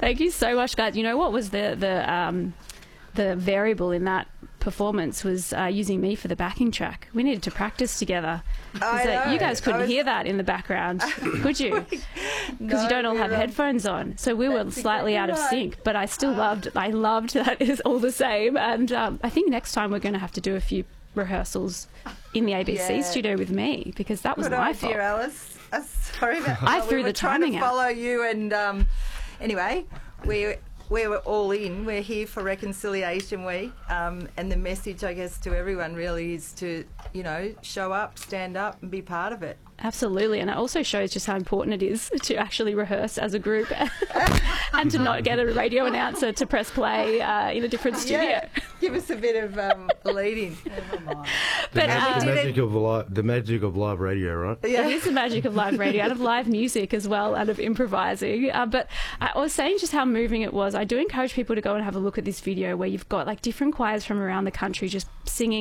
Thank you so much, guys. You know what was the variable in that performance was using me for the backing track. We needed to practice together. You guys couldn't hear that in the background, could you? Because you don't all have headphones on. So we were slightly out of sync, but I still loved that is all the same. And I think next time we're going to have to do a few rehearsals in the ABC studio with me, because that was my fault. Dear Alice. Sorry about that. I threw the timing out. Follow you and anyway, we were all in. We're here for Reconciliation Week, and the message, I guess, to everyone really is to, show up, stand up, and be part of it. Absolutely, and it also shows just how important it is to actually rehearse as a group and to not get a radio announcer to press play in a different studio. Yeah. Give us a bit of leading. But the magic of live radio, right? Yeah. It is the magic of live radio and of live music as well, and of improvising. But I was saying just how moving it was. I do encourage people to go and have a look at this video where you've got like different choirs from around the country just singing